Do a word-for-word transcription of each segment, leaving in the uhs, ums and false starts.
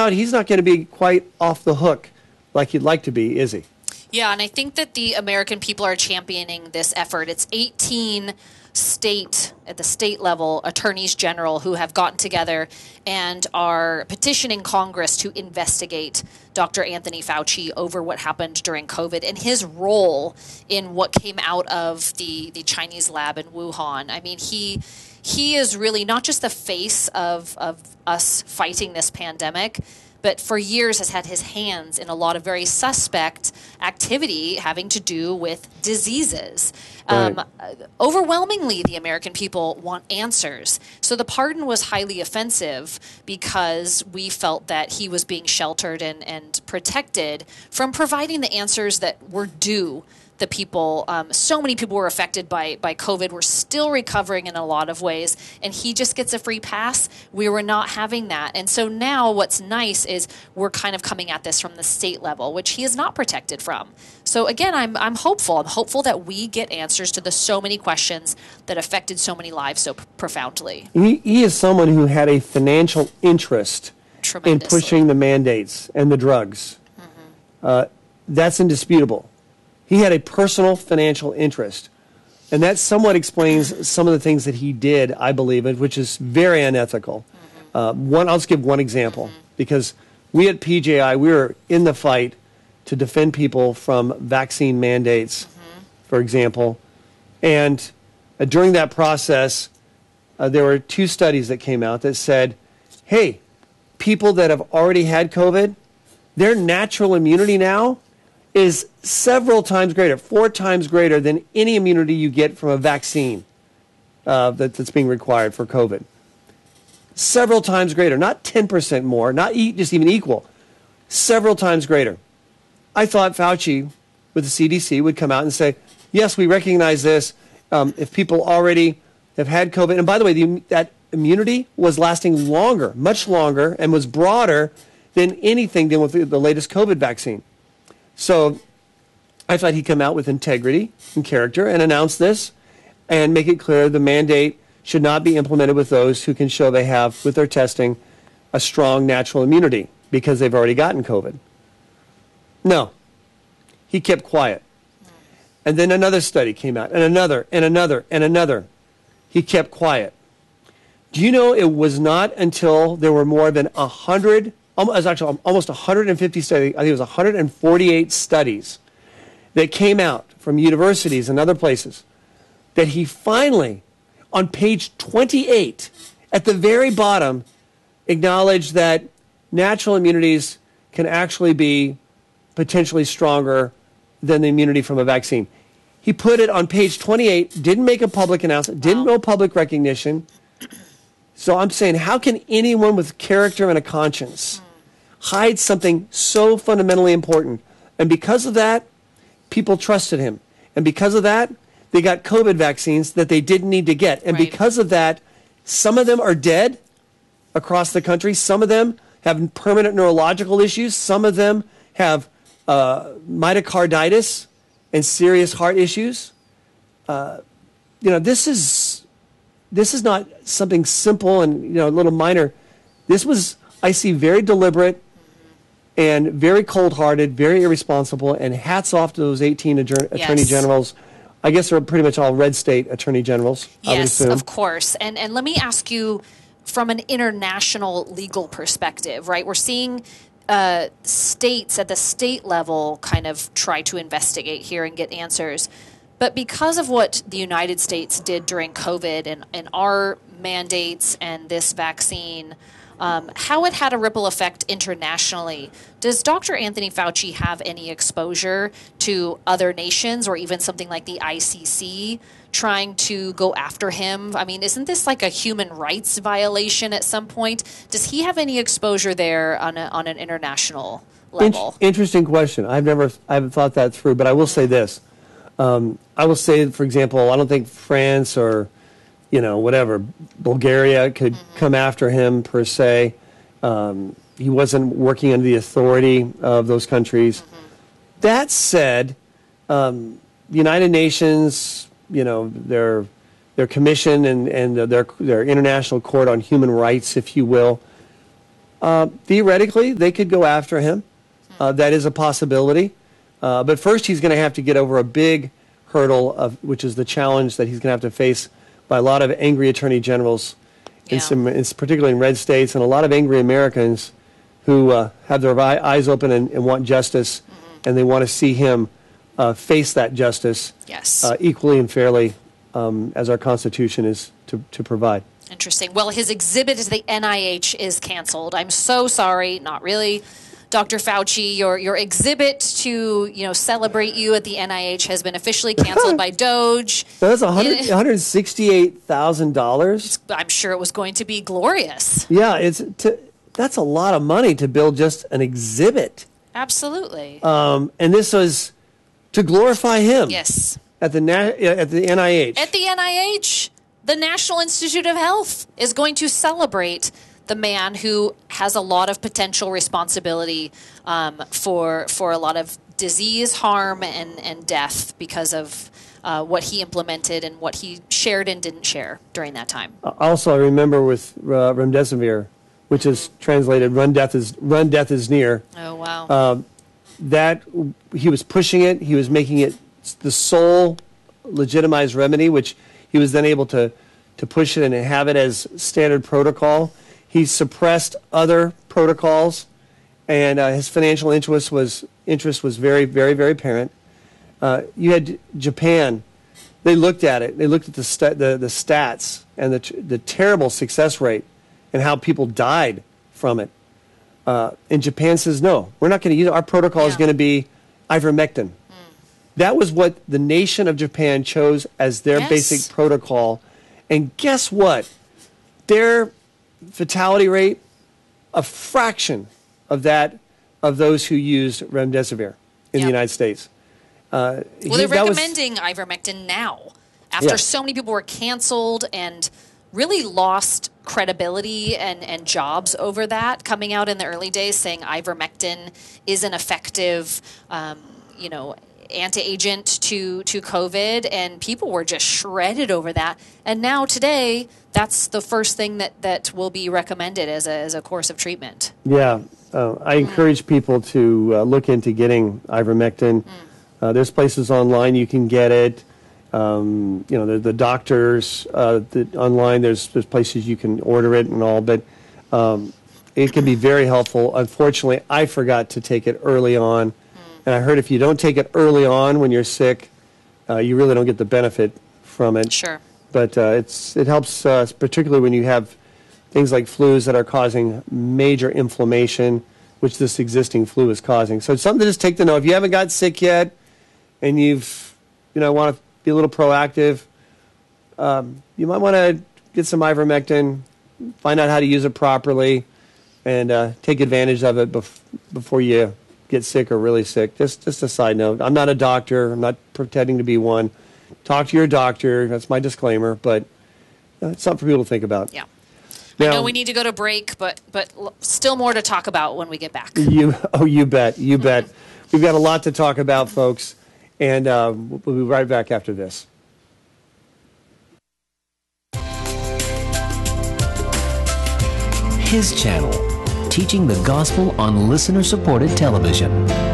out he's not going to be quite off the hook like he'd like to be, is he? Yeah, and I think that the American people are championing this effort. It's eighteen state, at the state level, attorneys general who have gotten together and are petitioning Congress to investigate Doctor Anthony Fauci over what happened during COVID and his role in what came out of the, the Chinese lab in Wuhan. I mean, he he is really not just the face of, of us fighting this pandemic, but for years has had his hands in a lot of very suspect activity having to do with diseases. Right. Um, overwhelmingly, the American people want answers. So the pardon was highly offensive because we felt that he was being sheltered and, and protected from providing the answers that were due the people. Um, so many people were affected by, by COVID. We're still recovering in a lot of ways, and he just gets a free pass. We were not having that. And so now what's nice is we're kind of coming at this from the state level, which he is not protected from. So again, I'm I'm hopeful. I'm hopeful that we get answers to the so many questions that affected so many lives so p- profoundly. He, he is someone who had a financial interest in pushing the mandates and the drugs. Mm-hmm. Uh, that's indisputable. He had a personal financial interest. And that somewhat explains some of the things that he did, I believe, which is very unethical. Mm-hmm. Uh, one, I'll just give one example, mm-hmm. because we at P J I, we were in the fight to defend people from vaccine mandates, mm-hmm. for example. And uh, during that process, uh, there were two studies that came out that said, hey, people that have already had COVID, their natural immunity now is several times greater, four times greater than any immunity you get from a vaccine uh, that, that's being required for COVID. Several times greater, not ten percent more, not e- just even equal, several times greater. I thought Fauci with the C D C would come out and say, yes, we recognize this. Um, if people already have had COVID, and by the way, the, that immunity was lasting longer, much longer, and was broader than anything than with the, the latest COVID vaccine. So I thought he'd come out with integrity and character and announce this and make it clear the mandate should not be implemented with those who can show they have, with their testing, a strong natural immunity because they've already gotten COVID. No. He kept quiet. And then another study came out, and another, and another, and another. He kept quiet. Do you know it was not until there were more than one hundred, almost, actually almost one hundred fifty studies, I think it was one hundred forty-eight studies that came out from universities and other places, that he finally, on page twenty-eight, at the very bottom, acknowledged that natural immunities can actually be potentially stronger than the immunity from a vaccine. He put it on page twenty-eight, didn't make a public announcement, didn't Wow. know public recognition. So I'm saying, how can anyone with character and a conscience hide something so fundamentally important? And because of that, people trusted him. And because of that, they got COVID vaccines that they didn't need to get. And Right. because of that, some of them are dead across the country. Some of them have permanent neurological issues. Some of them have uh, myocarditis and serious heart issues. Uh, you know, this is this is not something simple and, you know, a little minor. This was, I see, very deliberate and very cold-hearted, very irresponsible, and hats off to those eighteen adjour- Yes. attorney generals. I guess they're pretty much all red state attorney generals, I would Yes, assume. of course. And and let me ask you, from an international legal perspective, right? We're seeing uh, states at the state level kind of try to investigate here and get answers. But because of what the United States did during COVID and, and our mandates and this vaccine, um, how it had a ripple effect internationally, does Doctor Anthony Fauci have any exposure to other nations or even something like the I C C trying to go after him? I mean, isn't this like a human rights violation at some point? Does he have any exposure there on a, on an international level? In- interesting question. I've never, I haven't thought that through, but I will say this. Um, I will say, for example, I don't think France or, you know, whatever, Bulgaria could mm-hmm. come after him per se. Um, he wasn't working under the authority of those countries. Mm-hmm. That said, um, the United Nations, you know, their their commission and, and their their International Court on Human Rights, if you will, Uh, theoretically, they could go after him. Uh, that is a possibility. Uh, but first, he's going to have to get over a big hurdle, of which is the challenge that he's going to have to face by a lot of angry attorney generals, yeah. in some, in, particularly in red states, and a lot of angry Americans who uh, have their eyes open and, and want justice, mm-hmm. and they want to see him uh, face that justice yes. uh, equally and fairly um, as our Constitution is to, to provide. Interesting. Well, his exhibit to the N I H is canceled. I'm so sorry. Not really. Doctor Fauci, your your exhibit to, you know, celebrate you at the N I H has been officially canceled by Doge. That's one hundred sixty-eight thousand dollars. I'm sure it was going to be glorious. Yeah, it's to, that's a lot of money to build just an exhibit. Absolutely. Um, and this was to glorify him. Yes. At the na- at the N I H. At the N I H, the National Institute of Health is going to celebrate the man who has a lot of potential responsibility um, for for a lot of disease, harm, and, and death because of uh, what he implemented and what he shared and didn't share during that time. Also, I remember with uh, remdesivir, which is translated "run death is run death is near." Oh wow! Uh, that he was pushing it. He was making it the sole legitimized remedy, which he was then able to to push it and have it as standard protocol. He suppressed other protocols, and uh, his financial interest was interest was very, very, very apparent. Uh, you had Japan; they looked at it. They looked at the st- the, the stats and the t- the terrible success rate, and how people died from it. Uh, and Japan says, "No, we're not going to use it. Our protocol yeah. is going to be ivermectin." Mm. That was what the nation of Japan chose as their yes. basic protocol, and guess what? Their fatality rate, a fraction of that of those who used remdesivir in yep. the United States. Uh, well, he, they're recommending was, ivermectin now after yeah. so many people were canceled and really lost credibility and, and jobs over that, coming out in the early days saying ivermectin is an effective, um, you know, anti-agent to, to COVID, and people were just shredded over that. And now today, that's the first thing that, that will be recommended as a, as a course of treatment. Yeah, uh, I mm. encourage people to uh, look into getting ivermectin. Mm. Uh, there's places online you can get it. Um, you know, the, the doctors uh, the, online, there's, there's places you can order it and all, but um, it can be very helpful. Unfortunately, I forgot to take it early on. And I heard if you don't take it early on when you're sick, uh, you really don't get the benefit from it. Sure. But uh, it's it helps, uh, particularly when you have things like flus that are causing major inflammation, which this existing flu is causing. So it's something to just take to know. If you haven't got sick yet, and you've, you know, want to be a little proactive, um, you might want to get some ivermectin, find out how to use it properly, and uh, take advantage of it bef- before you get sick or really sick. Just just a side note. I'm not a doctor. I'm not pretending to be one. Talk to your doctor. That's my disclaimer. But uh, it's something for people to think about. Yeah. Now, I know we need to go to break, but but still more to talk about when we get back. You oh you bet you bet. We've got a lot to talk about, folks, and uh, we'll be right back after this. His channel, teaching the gospel on listener-supported television.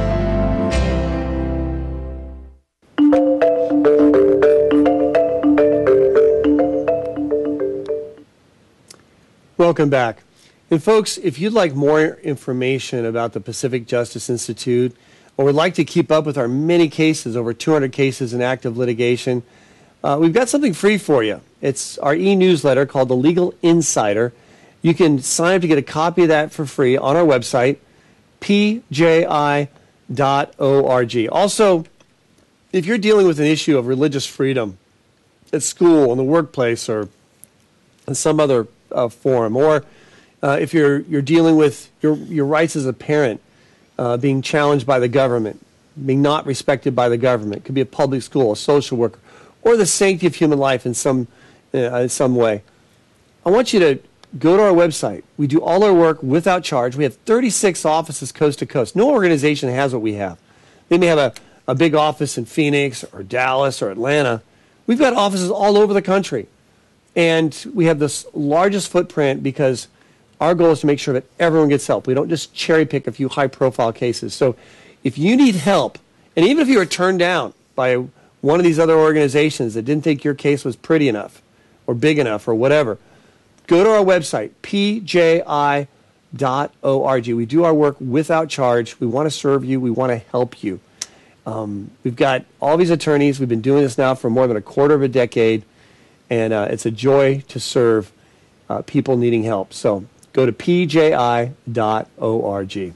Welcome back. And folks, if you'd like more information about the Pacific Justice Institute, or would like to keep up with our many cases, over two hundred cases in active litigation, uh, we've got something free for you. It's our e-newsletter called The Legal Insider. You can sign up to get a copy of that for free on our website, p j i dot org. Also, if you're dealing with an issue of religious freedom at school, in the workplace, or in some other uh, forum, or uh, if you're you're dealing with your your rights as a parent uh, being challenged by the government, being not respected by the government, it could be a public school, a social worker, or the sanctity of human life in some uh, in some way, I want you to go to our website. We do all our work without charge. We have thirty-six offices coast to coast. No organization has what we have. They may have a, a big office in Phoenix or Dallas or Atlanta. We've got offices all over the country. And we have this largest footprint because Our goal is to make sure that everyone gets help. We don't just cherry pick a few high-profile cases. So if you need help, and even if you were turned down by one of these other organizations that didn't think your case was pretty enough or big enough or whatever, go to our website, p j i dot org. We do our work without charge. We want to serve you. We want to help you. Um, we've got all these attorneys. We've been doing this now for more than a quarter of a decade, and uh, it's a joy to serve uh, people needing help. So go to p j i dot org.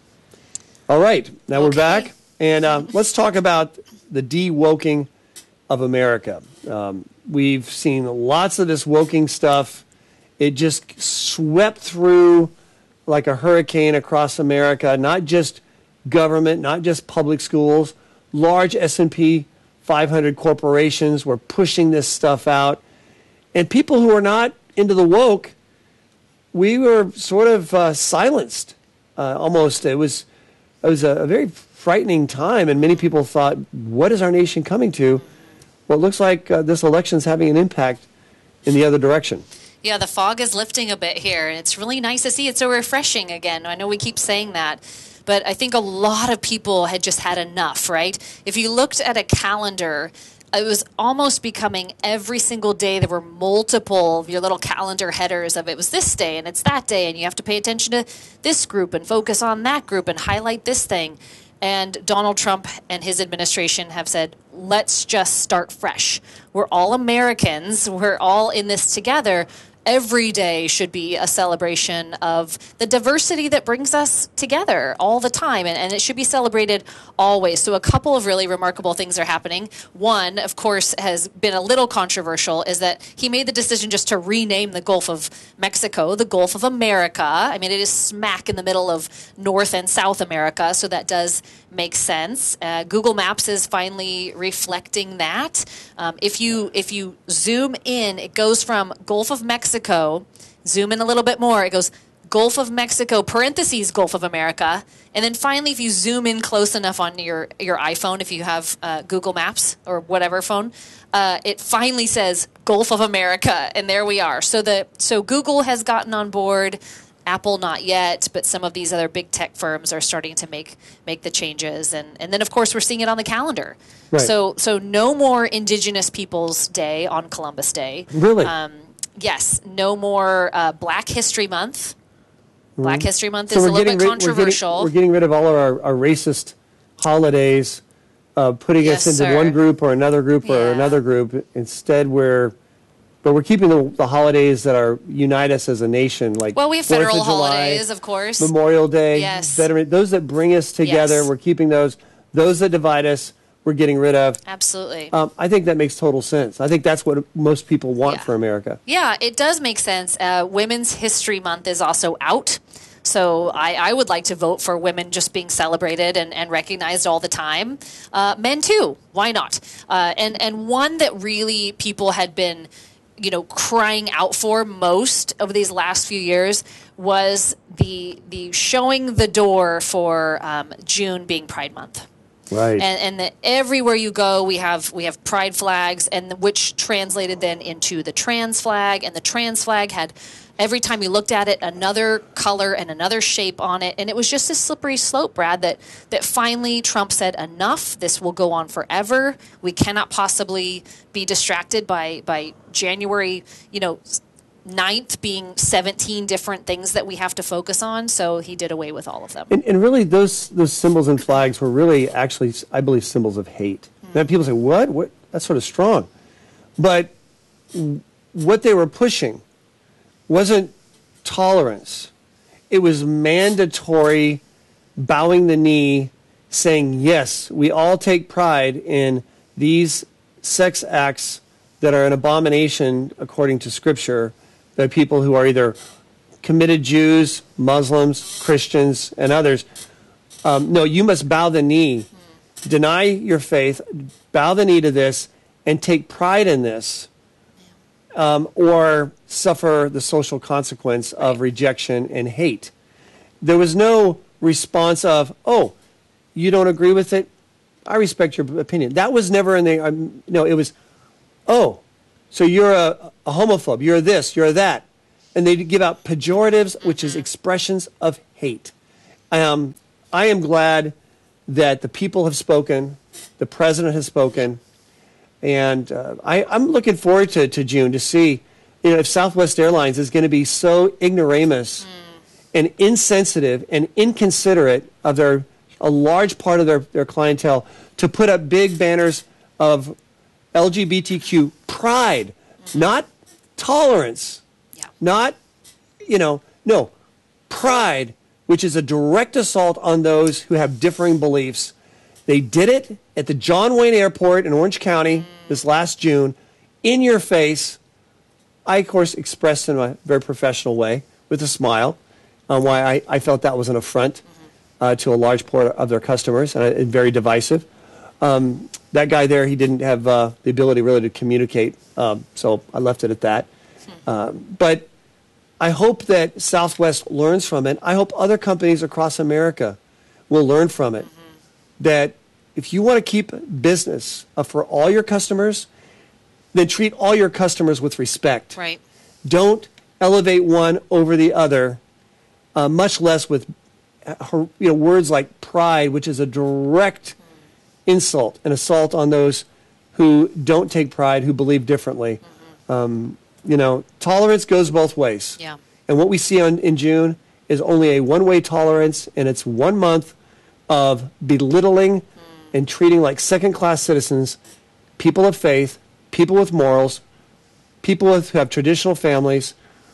All right, now okay. we're back, and um, let's talk about the de-woking of America. Um, we've seen lots of this woking stuff. It just swept through like a hurricane across America, not just government, not just public schools. Large S and P five hundred corporations were pushing this stuff out. And people who are not into the woke, we were sort of uh, silenced uh, almost. It was, it was a, a very frightening time, and many people thought, what is our nation coming to? Well, it looks like uh, this election is having an impact in the other direction. Yeah, the fog is lifting a bit here, and it's really nice to see. It's so refreshing again. I know we keep saying that, but I think a lot of people had just had enough, right? If you looked at a calendar, it was almost becoming every single day there were multiple of your little calendar headers of it was this day and it's that day, and you have to pay attention to this group and focus on that group and highlight this thing. And Donald Trump and his administration have said, let's just start fresh. We're all Americans. We're all in this together. Every day should be a celebration of the diversity that brings us together all the time, and, and it should be celebrated always. So a couple of really remarkable things are happening. One, of course, has been a little controversial, is that he made the decision just to rename the Gulf of Mexico the Gulf of America. I mean, it is smack in the middle of North and South America, so that does make sense. Uh, Google Maps is finally reflecting that. Um, if you if you zoom in, it goes from Gulf of Mexico, zoom in a little bit more, it goes Gulf of Mexico, parentheses, Gulf of America. And then finally, if you zoom in close enough on your, your iPhone, if you have uh, Google Maps or whatever phone, uh, it finally says Gulf of America, and there we are. So the so Google has gotten on board. Apple not yet, but some of these other big tech firms are starting to make make the changes, and and then of course we're seeing it on the calendar. Right. So so no more Indigenous Peoples Day on Columbus Day. Really? Um, yes. No more uh, Black History Month. Black mm-hmm. History Month so is a little bit rid, controversial. We're getting, we're getting rid of all of our, our racist holidays, uh, putting yes, us into sir. one group or another group yeah. or another group. Instead, we're But we're keeping the, the holidays that are unite us as a nation, like well, we have federal of July, holidays, of course, Memorial Day, yes, veteran, those that bring us together. Yes. We're keeping those. Those that divide us, we're getting rid of. Absolutely. Um, I think that makes total sense. I think that's what most people want yeah. for America. Yeah, it does make sense. Uh, Women's History Month is also out. So I, I would like to vote for women just being celebrated and, and recognized all the time. Uh, men too. Why not? Uh, and, and one that really people had been you know, crying out for most of these last few years was the the showing the door for um, June being Pride Month. Right. And, and the, everywhere you go, we have we have pride flags, and the, which translated then into the trans flag, and the trans flag had every time you looked at it another color and another shape on it, and it was just a slippery slope, Brad, that that finally Trump said enough. This will go on forever. We cannot possibly be distracted by by January, you know, ninth being seventeen different things that we have to focus on. So he did away with all of them. And, and really, those those symbols and flags were really actually, I believe, symbols of hate. Mm. And people say, what? What? That's sort of strong. But what they were pushing wasn't tolerance. It was mandatory bowing the knee, saying, yes, we all take pride in these sex acts that are an abomination according to Scripture by people who are either committed Jews, Muslims, Christians, and others. Um, no, you must bow the knee, deny your faith, bow the knee to this, and take pride in this, um, or suffer the social consequence of rejection and hate. There was no response of, oh, you don't agree with it? I respect your opinion. That was never in the, um, no, it was, oh, so you're a, a homophobe, you're this, you're that. and they give out pejoratives, which is expressions of hate. Um, I am glad that the people have spoken, the president has spoken, and uh, I, I'm looking forward to, to June to see, you know, if Southwest Airlines is going to be so ignoramus mm. and insensitive and inconsiderate of their a large part of their, their clientele to put up big banners of L G B T Q pride, mm. not tolerance, yeah. not, you know, no, pride, which is a direct assault on those who have differing beliefs. They did it at the John Wayne Airport in Orange County mm. this last June, in your face. I, of course, expressed in a very professional way with a smile on why I, I felt that was an affront mm-hmm. uh, to a large part of their customers, and, and very divisive. Um, that guy there, he didn't have uh, the ability really to communicate, um, so I left it at that. Mm-hmm. Um, but I hope that Southwest learns from it. I hope other companies across America will learn from it. Mm-hmm. That if you want to keep business uh, for all your customers, then treat all your customers with respect. Right. Don't elevate one over the other, uh, much less with uh, you know, words like pride, which is a direct mm. insult, an assault on those who don't take pride, who believe differently. Mm-hmm. Um, you know, tolerance goes both ways. Yeah. And what we see on, in June is only a one-way tolerance, and it's one month of belittling mm. and treating like second-class citizens people of faith, people with morals, people with, who have traditional families.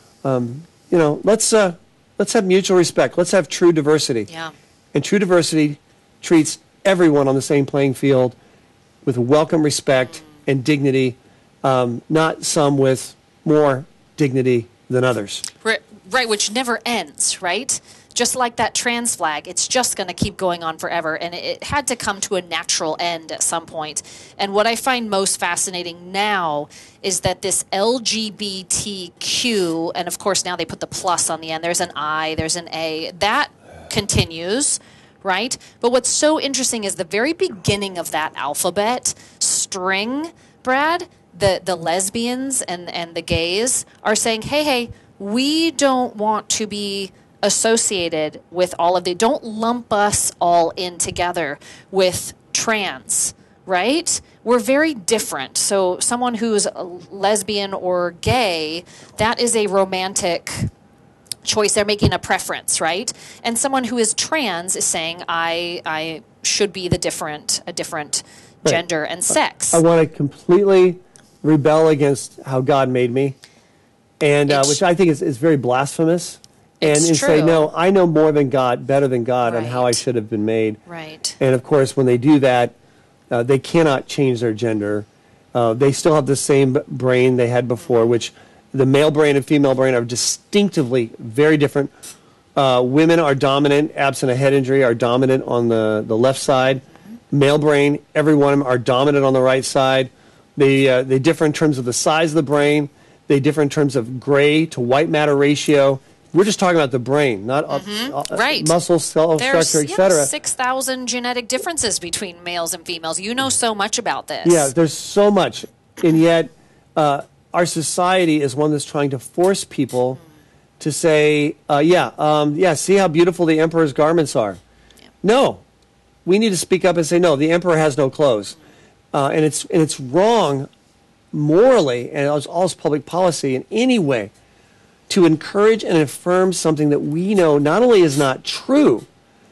Um, you know, let's uh, let's have mutual respect. Let's have true diversity. Yeah. And true diversity treats everyone on the same playing field with welcome respect mm. and dignity, um, not some with more dignity than others. Right, right, which never ends, right? Just like that trans flag, it's just going to keep going on forever. And it, it had to come to a natural end at some point. And what I find most fascinating now is that this L G B T Q, and of course now they put the plus on the end, there's an I, there's an A, that continues, right? But what's so interesting is the very beginning of that alphabet string, Brad, the, the lesbians and, and the gays are saying, hey, hey, we don't want to be associated with all of the, don't lump us all in together with trans, right? We're very different. So someone who's a lesbian or gay, that is a romantic choice. They're making a preference, right? And someone who is trans is saying, I I should be the different, a different right. gender and sex. I, I want to completely rebel against how God made me, and uh, which I think is, is very blasphemous. And, and say, no, I know more than God, better than God, right. on how I should have been made. Right. And, of course, when they do that, uh, they cannot change their gender. Uh, they still have the same brain they had before, which the male brain and female brain are distinctively very different. Uh, women are dominant, absent a head injury, are dominant on the, the left side. Mm-hmm. Male brain, every one of them are dominant on the right side. They, uh, they differ in terms of the size of the brain. They differ in terms of gray to white matter ratio. We're just talking about the brain, not mm-hmm. uh, right. muscle, cell There's, structure, et cetera. Yeah, six thousand genetic differences between males and females. You know so much about this. Yeah, there's so much. And yet, uh, our society is one that's trying to force people mm. to say, uh, yeah, um, yeah, see how beautiful the emperor's garments are. Yeah. No. We need to speak up and say, no, the emperor has no clothes. Uh, and it's and it's wrong morally, and it's all public policy in any way, to encourage and affirm something that we know not only is not true,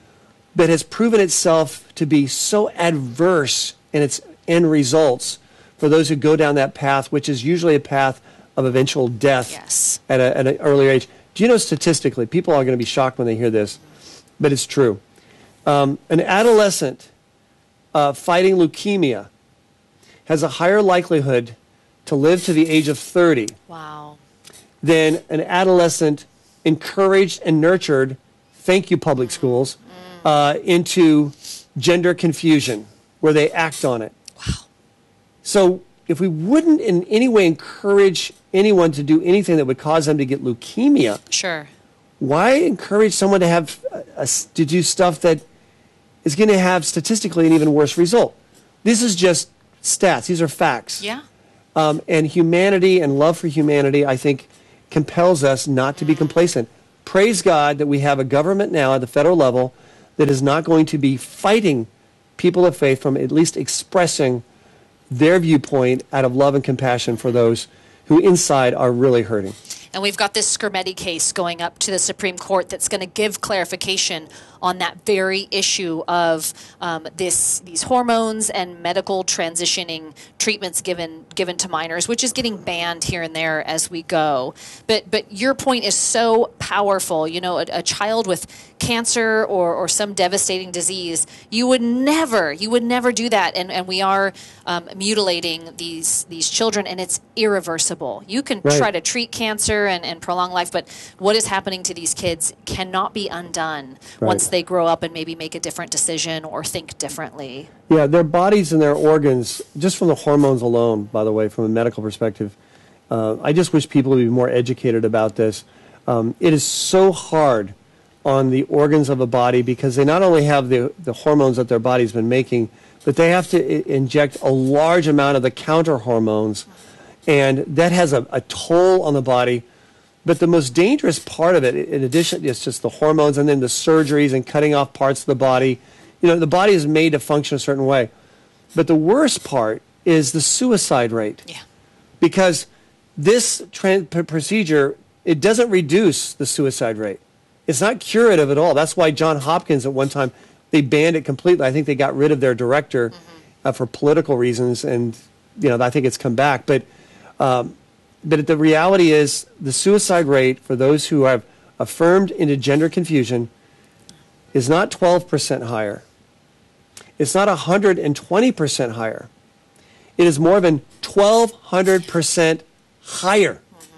but has proven itself to be so adverse in its end results for those who go down that path, which is usually a path of eventual death yes. at, a, at an earlier age. Do you know statistically, people are going to be shocked when they hear this, but it's true. Um, an adolescent uh, fighting leukemia has a higher likelihood to live to the age of thirty. Wow. Than an adolescent encouraged and nurtured, thank you public schools, uh, into gender confusion, where they act on it. Wow. So if we wouldn't in any way encourage anyone to do anything that would cause them to get leukemia, sure. why encourage someone to have a, a, to do stuff that is going to have statistically an even worse result? This is just stats. These are facts. Yeah. Um, and humanity and love for humanity, I think, compels us not to be complacent. Praise God that we have a government now at the federal level that is not going to be fighting people of faith from at least expressing their viewpoint out of love and compassion for those who inside are really hurting. And we've got this Skrmetti case going up to the Supreme Court that's going to give clarification on that very issue of um, this these hormones and medical transitioning treatments given given to minors, which is getting banned here and there as we go. But but your point is so powerful. You know, a, a child with cancer or, or some devastating disease, you would never, you would never do that. And and we are um, mutilating these these children, and it's irreversible. You can right. try to treat cancer and, and prolong life, but what is happening to these kids cannot be undone right. once they grow up and maybe make a different decision or think differently. Yeah, their bodies and their organs, just from the hormones alone, by the way, from a medical perspective, uh, I just wish people would be more educated about this. Um, it is so hard on the organs of a body because they not only have the, the hormones that their body's been making, but they have to I- inject a large amount of the counter hormones, and that has a, a toll on the body. But the most dangerous part of it, in addition, it's just the hormones and then the surgeries and cutting off parts of the body. You know, the body is made to function a certain way. But the worst part is the suicide rate. Yeah. Because this tra- procedure, it doesn't reduce the suicide rate. It's not curative at all. That's why Johns Hopkins at one time, they banned it completely. I think they got rid of their director mm-hmm. uh, for political reasons, and you know, I think it's come back. But um, but the reality is the suicide rate for those who have affirmed into gender confusion is not twelve percent higher. It's not one hundred twenty percent higher. It is more than twelve hundred percent higher. Mm-hmm.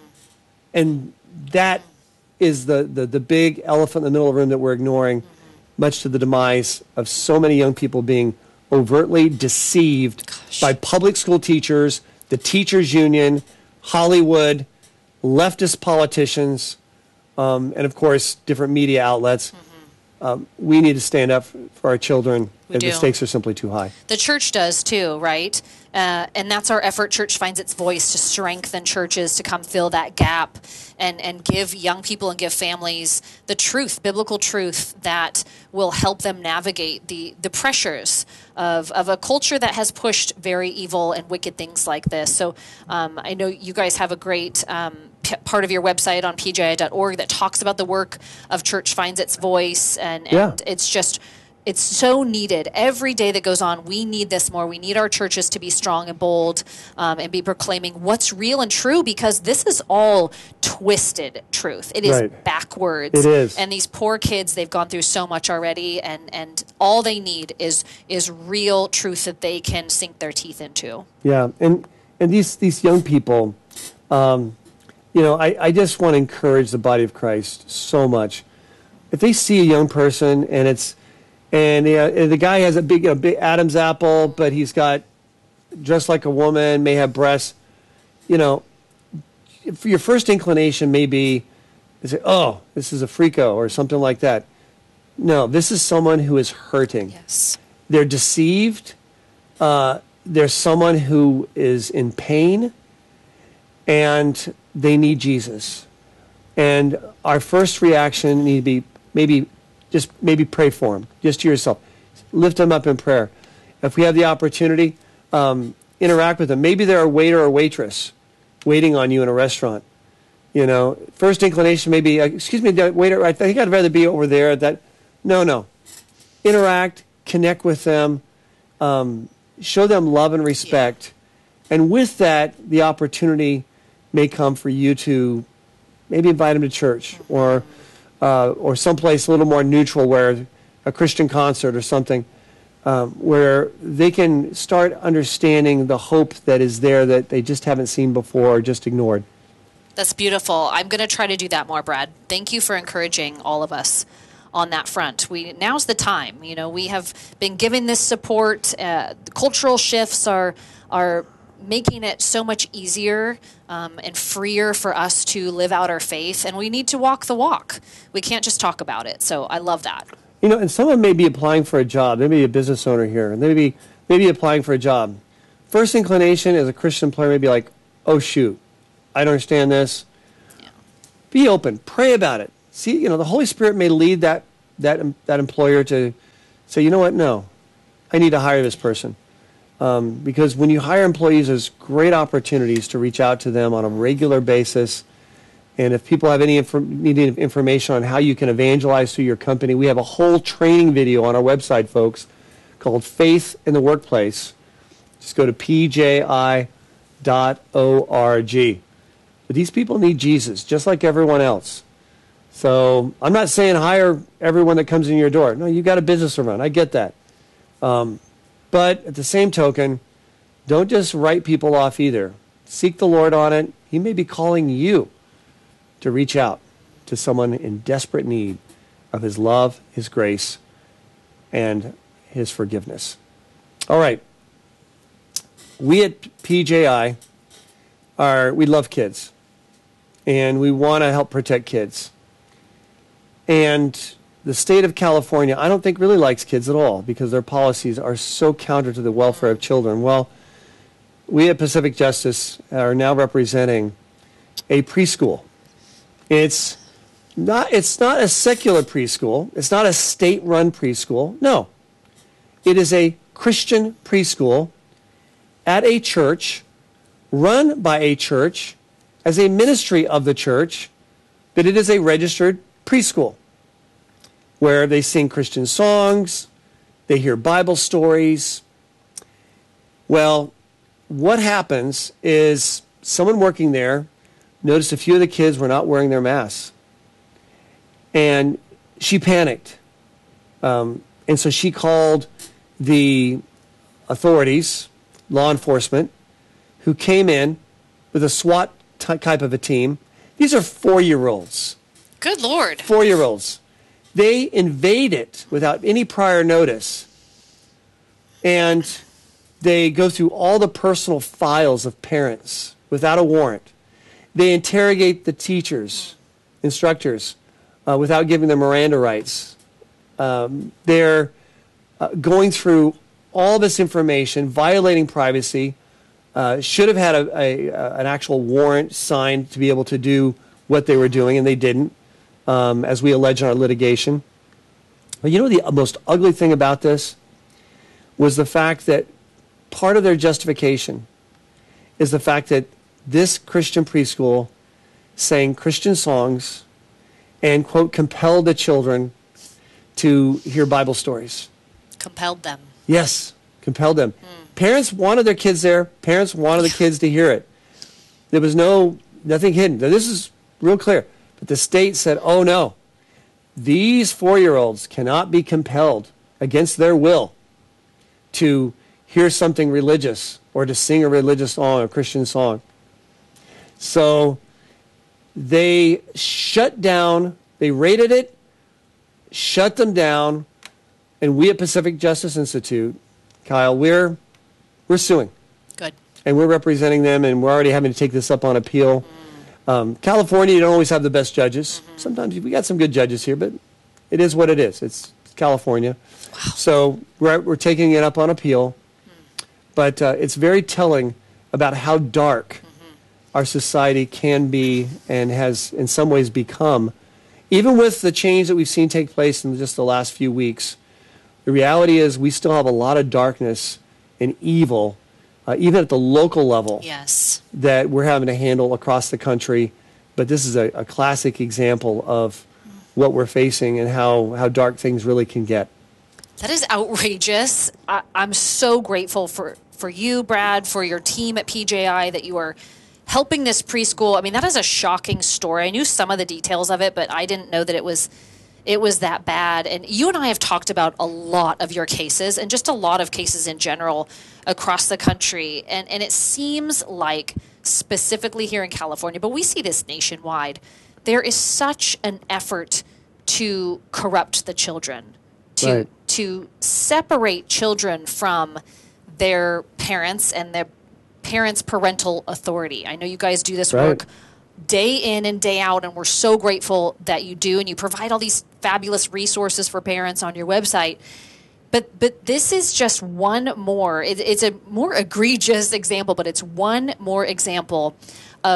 And that is the, the, the big elephant in the middle of the room that we're ignoring, mm-hmm. much to the demise of so many young people being overtly deceived Gosh. by public school teachers, the teachers union, Hollywood, leftist politicians, um, and of course, different media outlets. Mm-hmm. Um, we need to stand up for our children. We the stakes are simply too high. The church does too, right? Uh, and that's our effort. Church finds its voice to strengthen churches to come fill that gap and, and give young people and give families the truth, biblical truth that will help them navigate the, the pressures of, of a culture that has pushed very evil and wicked things like this. So um, I know you guys have a great um, p- part of your website on P J I dot org that talks about the work of Church Finds Its Voice. And, and yeah. it's just... It's so needed. Every day that goes on, we need this more. We need our churches to be strong and bold um, and be proclaiming what's real and true, because this is all twisted truth. It is right. backwards. It is. And these poor kids, they've gone through so much already, and, and all they need is is real truth that they can sink their teeth into. Yeah, and and these, these young people, um, you know, I, I just want to encourage the body of Christ so much. If they see a young person and it's And uh, the guy has a big, a big Adam's apple, but he's got dressed like a woman, may have breasts. You know, if your first inclination may be to say, "Oh, this is a freako" or something like that. No, this is someone who is hurting. Yes, they're deceived. Uh, there's someone who is in pain, and they need Jesus. And our first reaction need to be maybe. Just maybe pray for them, just to yourself. Lift them up in prayer. If we have the opportunity, um, interact with them. Maybe they're a waiter or waitress waiting on you in a restaurant. You know, first inclination may be, excuse me, waiter, I think I'd rather be over there. That, no, no. Interact, connect with them, um, show them love and respect. Yeah. And with that, the opportunity may come for you to maybe invite them to church or... Uh, or someplace a little more neutral, where a Christian concert or something, um, where they can start understanding the hope that is there that they just haven't seen before or just ignored. That's beautiful. I'm going to try to do that more, Brad. Thank you for encouraging all of us on that front. We now's the time. You know, we have been given this support. Uh, the cultural shifts are are. making it so much easier um, and freer for us to live out our faith, and we need to walk the walk. We can't just talk about it. So I love that. You know, and someone may be applying for a job. They may be a business owner here, and they may be, may be applying for a job. First inclination as a Christian employer may be like, oh, shoot, I don't understand this. Yeah. Be open. Pray about it. See, you know, the Holy Spirit may lead that that that employer to say, you know what, no, I need to hire this person. Um, because when you hire employees, there's great opportunities to reach out to them on a regular basis. And if people have any inf- need information on how you can evangelize through your company, we have a whole training video on our website, folks, called Faith in the Workplace. Just go to p j i dot org. But these people need Jesus, just like everyone else. So I'm not saying hire everyone that comes in your door. No, you've got a business to run. I get that. Um, but at the same token, don't just write people off either. Seek the Lord on it. He may be calling you to reach out to someone in desperate need of his love, his grace, and his forgiveness. All right. We at P J I are, we love kids, and we want to help protect kids. And the state of California, I don't think really likes kids at all because their policies are so counter to the welfare of children. Well, we at Pacific Justice are now representing a preschool. It's not, it's not a secular preschool. It's not a state-run preschool. No. It is a Christian preschool at a church, run by a church, as a ministry of the church, but it is a registered preschool where they sing Christian songs, they hear Bible stories. Well, what happens is someone working there noticed a few of the kids were not wearing their masks. And she panicked. Um, and so she called the authorities, law enforcement, who came in with a SWAT t- type of a team. These are four-year-olds. Good Lord. Four-year-olds. They invade it without any prior notice. And they go through all the personal files of parents without a warrant. They interrogate the teachers, instructors, uh, without giving them Miranda rights. Um, they're uh, going through all this information, violating privacy, uh, should have had a, a, a, an actual warrant signed to be able to do what they were doing, and they didn't, um, as we allege in our litigation. But you know the most ugly thing about this was the fact that part of their justification is the fact that this Christian preschool sang Christian songs and, quote, compelled the children to hear Bible stories. Compelled them. Yes, compelled them. Mm. Parents wanted their kids there. Parents wanted the kids to hear it. There was no, nothing hidden. Now, this is real clear. But the state said, oh, no, these four-year-olds cannot be compelled against their will to hear something religious or to sing a religious song, a Christian song. So they shut down, they raided it, shut them down, and we at Pacific Justice Institute, Kyle, we're we're suing. Good. And we're representing them, and we're already having to take this up on appeal. Mm. Um, California, you don't always have the best judges. Mm-hmm. Sometimes we got some good judges here, but it is what it is. It's California. Wow. So we're we're taking it up on appeal. Mm. But uh, it's very telling about how dark mm-hmm. our society can be and has in some ways become. Even with the change that we've seen take place in just the last few weeks, the reality is we still have a lot of darkness and evil, uh, even at the local level, yes, that we're having to handle across the country. But this is a, a classic example of what we're facing and how, how dark things really can get. That is outrageous. I, I'm so grateful for, for you, Brad, for your team at P J I, that you are helping this preschool. I mean, that is a shocking story. I knew some of the details of it, but I didn't know that it was it was that bad. And you and I have talked about a lot of your cases and just a lot of cases in general across the country. And, and it seems like specifically here in California, but we see this nationwide, there is such an effort to corrupt the children, to right. to separate children from their parents and their parents' parental authority. I know you guys do this right. work day in and day out, and we're so grateful that you do, and you provide all these fabulous resources for parents on your website. But but this is just one more, it, it's a more egregious example, but it's one more example of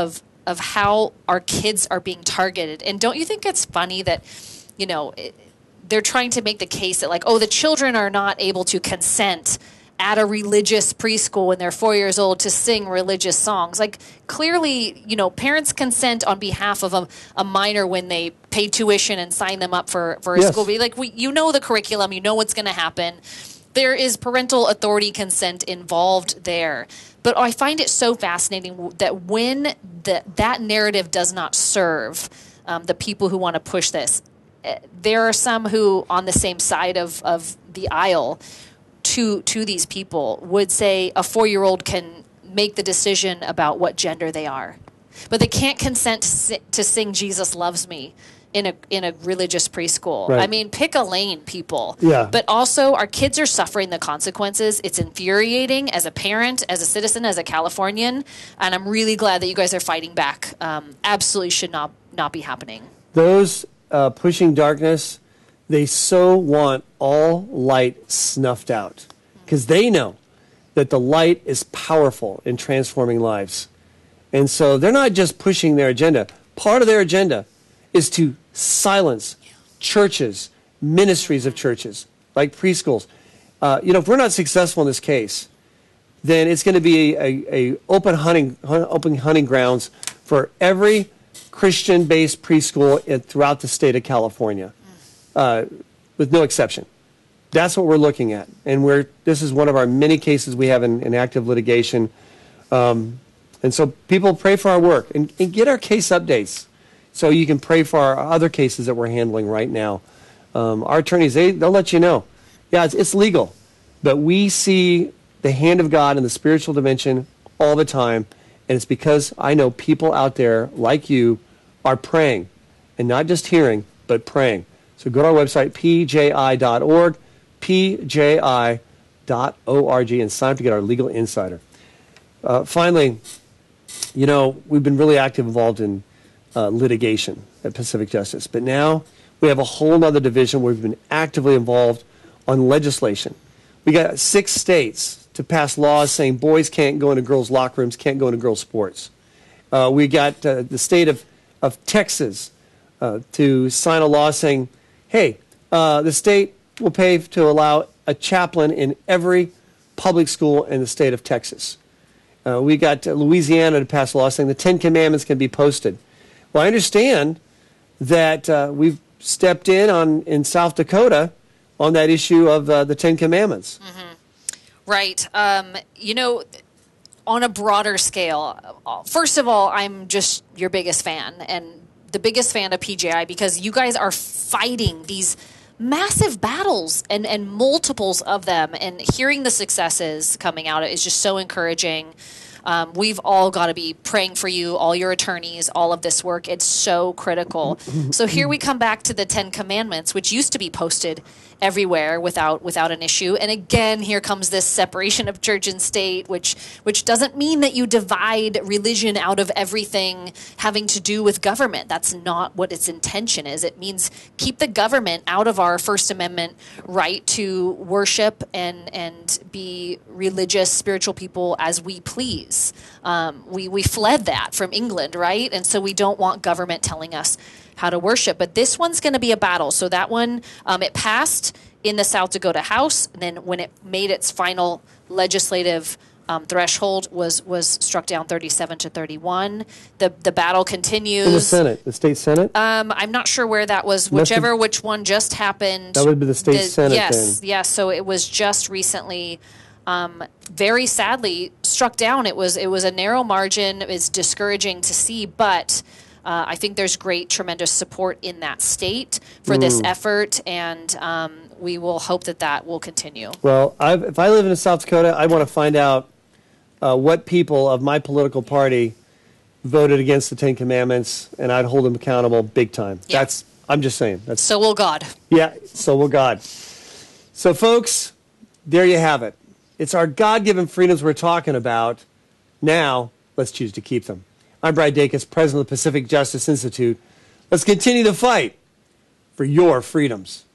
of how our kids are being targeted. And don't you think it's funny that, you know, it, they're trying to make the case that, like, oh, the children are not able to consent at a religious preschool when they're four years old to sing religious songs. Like, clearly, you know, parents consent on behalf of a, a minor when they pay tuition and sign them up for, for a yes. school. Like, we, you know the curriculum, you know what's going to happen. There is parental authority consent involved there. But I find it so fascinating that when the, that narrative does not serve um, the people who want to push this, there are some who, on the same side of, of the aisle to to these people, would say a four-year-old can make the decision about what gender they are. But they can't consent to, si- to sing Jesus Loves Me in a in a religious preschool. Right. I mean, pick a lane, people. Yeah. But also, our kids are suffering the consequences. It's infuriating as a parent, as a citizen, as a Californian, and I'm really glad that you guys are fighting back. Um, absolutely should not not be happening. Those uh, pushing darkness, they so want all light snuffed out because they know that the light is powerful in transforming lives. And so they're not just pushing their agenda. Part of their agenda is to silence churches, ministries of churches, like preschools. Uh, you know, if we're not successful in this case, then it's going to be a, a open hunting open hunting grounds for every Christian-based preschool in, throughout the state of California, uh, with no exception. That's what we're looking at, and we're this is one of our many cases we have in, in active litigation. Um, and so people pray for our work and, and get our case updates, so you can pray for our other cases that we're handling right now. Um, our attorneys, they they'll let you know. Yeah, it's, it's legal, but we see the hand of God in the spiritual dimension all the time, and it's because I know people out there like you are praying, and not just hearing, but praying. So go to our website, p j i dot org, p j i dot org, and sign up to get our Legal Insider. Uh, finally, you know, we've been really active involved in uh, litigation at Pacific Justice, but now we have a whole other division where we've been actively involved on legislation. We got six states to pass laws saying boys can't go into girls' locker rooms, can't go into girls' sports. Uh, we got uh, the state of, of Texas uh, to sign a law saying, hey, uh, the state will pay to allow a chaplain in every public school in the state of Texas. Uh, we got uh, Louisiana to pass a law saying the Ten Commandments can be posted. Well, I understand that uh, we've stepped in on in South Dakota on that issue of uh, the Ten Commandments. Mm-hmm. Right. Um, you know, on a broader scale, first of all, I'm just your biggest fan and the biggest fan of P J I because you guys are fighting these massive battles and, and multiples of them, and hearing the successes coming out is just so encouraging. Um, we've all got to be praying for you, all your attorneys, all of this work. It's so critical. So here we come back to the Ten Commandments, which used to be posted everywhere without without an issue. And again, here comes this separation of church and state, which which doesn't mean that you divide religion out of everything having to do with government. That's not what its intention is. It means keep the government out of our First Amendment right to worship and and be religious, spiritual people as we please. Um, we we fled that from England, right? And so we don't want government telling us how to worship. But this one's going to be a battle. So that one, um, it passed in the South Dakota House. And then when it made its final legislative um, threshold, was was struck down thirty-seven to thirty-one. The the battle continues. In the Senate, the state Senate? Um, I'm not sure where that was, whichever have, which one just happened. That would be the state the, Senate yes, then. Yes, so it was just recently, um, very sadly, struck down. It was, it was a narrow margin. It's discouraging to see, but Uh, I think there's great, tremendous support in that state for mm. this effort, and um, we will hope that that will continue. Well, I've, if I live in South Dakota, I want to find out uh, what people of my political party voted against the Ten Commandments, and I'd hold them accountable big time. Yeah. That's I'm just saying. That's, so will God. Yeah, so will God. So, folks, there you have it. It's our God-given freedoms we're talking about. Now, let's choose to keep them. I'm Brad Dacus, president of the Pacific Justice Institute. Let's continue the fight for your freedoms.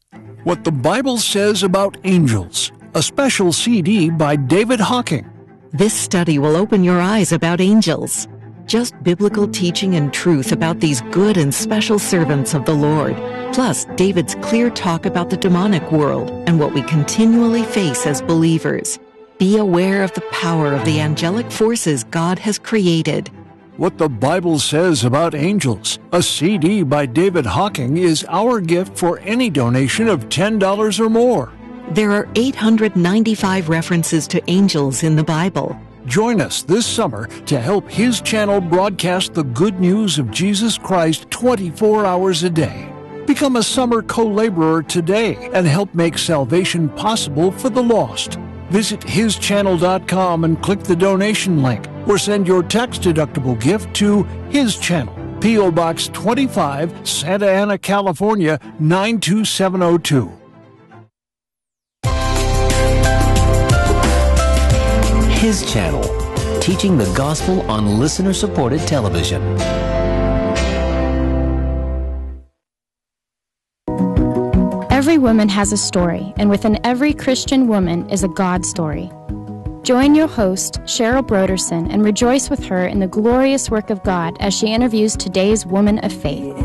What the Bible Says About Angels, a special C D by David Hawking. This study will open your eyes about angels. Just biblical teaching and truth about these good and special servants of the Lord. Plus, David's clear talk about the demonic world and what we continually face as believers. Be aware of the power of the angelic forces God has created. What the Bible Says About Angels, a C D by David Hawking, is our gift for any donation of ten dollars or more. There are eight hundred ninety-five references to angels in the Bible. Join us this summer to help His channel broadcast the good news of Jesus Christ twenty-four hours a day. Become a summer co-laborer today and help make salvation possible for the lost. Visit his channel dot com and click the donation link, or send your tax-deductible gift to His Channel, P O Box twenty-five, Santa Ana, California, nine two seven zero two. His Channel, teaching the gospel on listener-supported television. Every woman has a story, and within every Christian woman is a God story. Join your host, Cheryl Broderson, and rejoice with her in the glorious work of God as she interviews today's woman of faith.